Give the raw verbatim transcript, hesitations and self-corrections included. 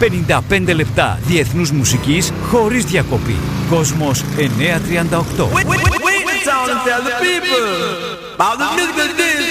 πενήντα πέντε λεπτά διεθνούς μουσικής χωρίς διακοπή. Κόσμος εννιακόσια τριάντα οκτώ. Wait, wait, wait, wait, wait, tell the people about the musical day.